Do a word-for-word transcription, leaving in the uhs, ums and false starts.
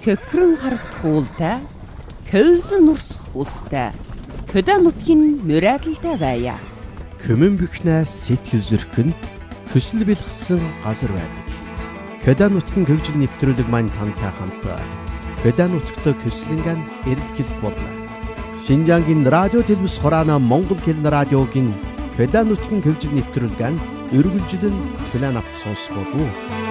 Хөхрөн харагдах уултай, хөлзөн нурсах устай, хөдөө нутгийн нүрэлтэй байя. Хөмөн бихнэ сэтгэл зөрхөнд хүсэл бэлгсэн газар байдаг. Хөдөө нутгийн хөгжил нэвтрүүлэг маань тантай хамт хөдөө нутагт көслөнгөн эрэлхэл болно. Шинжангийн радио телевиз хураана Монгол хэлний радиогийн хөдөө нутгийн хөгжил нэвтрүүлгэн өргөлжлөн план авах сонсгоо.